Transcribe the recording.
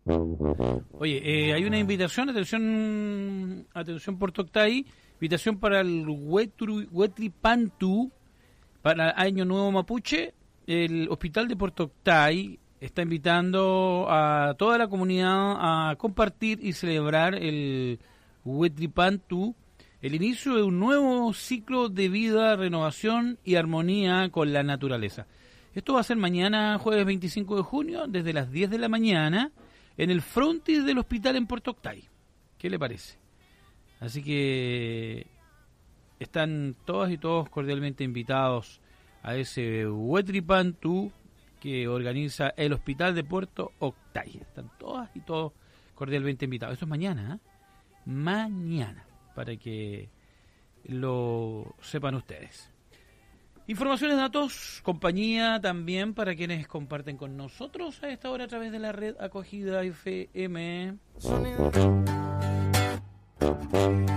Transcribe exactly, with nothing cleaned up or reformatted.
Oye, eh, hay una invitación, atención, atención Puerto Octay, invitación para el Huetru- Huetripantu, para Año Nuevo Mapuche. El Hospital de Puerto Octay está invitando a toda la comunidad a compartir y celebrar el Huetripantu, el inicio de un nuevo ciclo de vida, renovación y armonía con la naturaleza. Esto va a ser mañana, jueves veinticinco de junio, desde las diez de la mañana, en el frontis del hospital en Puerto Octay. ¿Qué le parece? Así que están todas y todos cordialmente invitados a ese Huetripantu que organiza el hospital de Puerto Octay. Están todas y todos cordialmente invitados. Esto es mañana, ¿eh? Mañana, para que lo sepan ustedes. Informaciones, datos, compañía también para quienes comparten con nosotros a esta hora a través de la red Acogida F M.